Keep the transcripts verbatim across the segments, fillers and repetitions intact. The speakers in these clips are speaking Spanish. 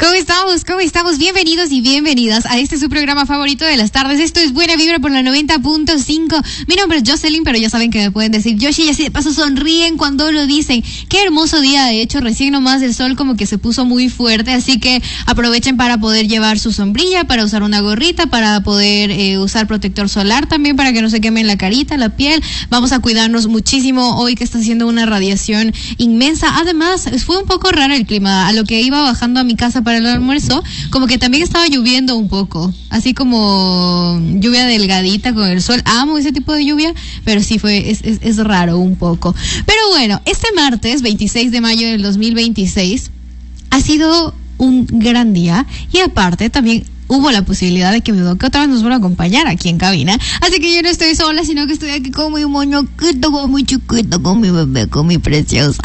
¿Cómo estamos? ¿Cómo estamos? Bienvenidos y bienvenidas a este su programa favorito de las tardes. Esto es Buena Vibra por la noventa punto cinco. Mi nombre es Jocelyn, pero ya saben que me pueden decir Yoshi y así de paso sonríen cuando lo dicen. Qué hermoso día, de hecho, recién nomás el sol como que se puso muy fuerte, así que aprovechen para poder llevar su sombrilla, para usar una gorrita, para poder eh, usar protector solar también para que no se quemen la carita, la piel. Vamos a cuidarnos muchísimo hoy que está haciendo una radiación inmensa. Además, fue un poco raro el clima. A lo que iba bajando a mi casa para el almuerzo, como que también estaba lloviendo un poco, así como lluvia delgadita con el sol. Amo ese tipo de lluvia, pero sí fue, es, es, es raro un poco. Pero bueno, este martes, veintiséis de mayo del dos mil veintiséis, ha sido un gran día y aparte también hubo la posibilidad de que mi doc otra vez nos vuelva a acompañar aquí en cabina. Así que yo no estoy sola, sino que estoy aquí con mi moñoquito, con mi chiquito, con mi bebé, con mi preciosa.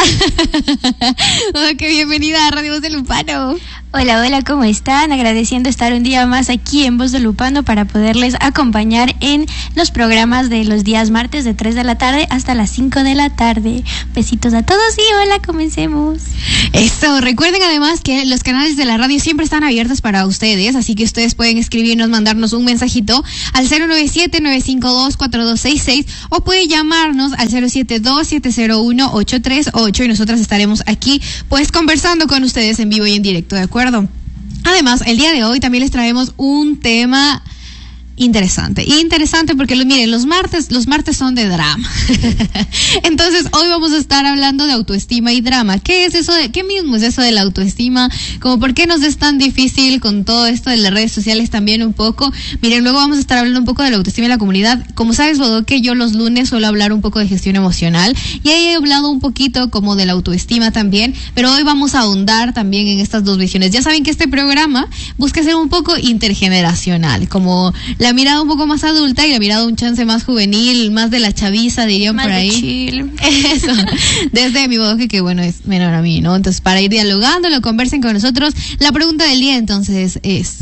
Ok, bienvenida a Radio Voz de Lupano. Hola, hola, ¿cómo están? Agradeciendo estar un día más aquí en Voz de Lupano para poderles acompañar en los programas de los días martes de tres de la tarde hasta las cinco de la tarde. Besitos a todos y hola, comencemos. Eso, recuerden además que los canales de la radio siempre están abiertos para ustedes, así que ustedes pueden escribirnos, mandarnos un mensajito al cero nueve siete, nueve cinco dos, cuatro dos seis seis o puede llamarnos al cero siete dos, siete cero uno, ocho tres ocho y nosotras estaremos aquí pues conversando con ustedes en vivo y en directo, ¿de acuerdo? Además, el día de hoy también les traemos un tema interesante, interesante porque miren, los martes, los martes son de drama. Entonces, hoy vamos a estar hablando de autoestima y drama. ¿Qué es eso de, qué mismo es eso de la autoestima? Como por qué nos es tan difícil con todo esto de las redes sociales también un poco. Miren, luego vamos a estar hablando un poco de la autoestima y la comunidad. Como sabes, Bodoque, yo los lunes suelo hablar un poco de gestión emocional y ahí he hablado un poquito como de la autoestima también, pero hoy vamos a ahondar también en estas dos visiones. Ya saben que este programa busca ser un poco intergeneracional, como la La mirada un poco más adulta y la mirada un chance más juvenil, más de la chaviza, dirían más por ahí. Chill. Eso, desde mi voz que, que bueno, es menor a mí, ¿no? Entonces, para ir dialogando, lo conversen con nosotros. La pregunta del día entonces es,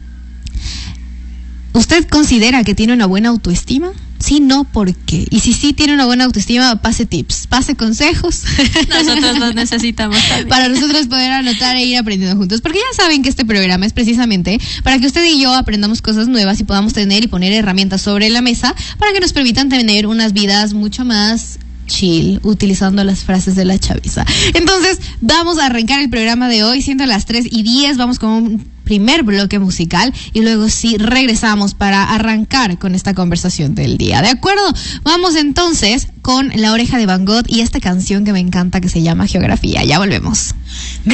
¿usted considera que tiene una buena autoestima? Sí, no, ¿por qué? Y si sí tiene una buena autoestima, pase tips, pase consejos. Nosotros los necesitamos también. Para nosotros poder anotar e ir aprendiendo juntos. Porque ya saben que este programa es precisamente para que usted y yo aprendamos cosas nuevas y podamos tener y poner herramientas sobre la mesa para que nos permitan tener unas vidas mucho más chill, utilizando las frases de la chaviza. Entonces, vamos a arrancar el programa de hoy, siendo las tres y diez, vamos con un primer bloque musical y luego sí regresamos para arrancar con esta conversación del día. ¿De acuerdo? Vamos entonces con La Oreja de Van Gogh y esta canción que me encanta que se llama Geografía. Ya volvemos.